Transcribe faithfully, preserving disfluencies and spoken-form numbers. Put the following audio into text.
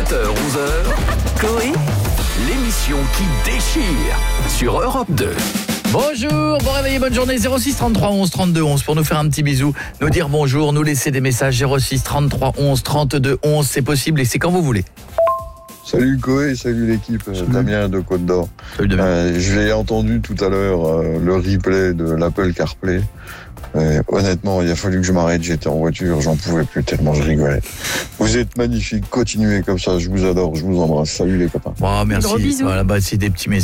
sept heures onze heures, Coé, l'émission qui déchire sur Europe deux. Bonjour, bon réveil, bonne journée. Zéro six trente-trois onze trente-deux onze pour nous faire un petit bisou, nous dire bonjour, nous laisser des messages. Zéro six trente-trois onze trente-deux onze, c'est possible et c'est quand vous voulez. Salut Coé, salut l'équipe, salut. Damien de Côte d'Or. Salut Damien. Euh, J'ai entendu tout à l'heure euh, le replay de l'Apple CarPlay. Et honnêtement, il a fallu que je m'arrête, j'étais en voiture, j'en pouvais plus tellement je rigolais. Vous êtes magnifiques, continuez comme ça, je vous adore, je vous embrasse. Salut les copains. Oh, merci. Gros bisous. Voilà, bah, c'est des petits messages.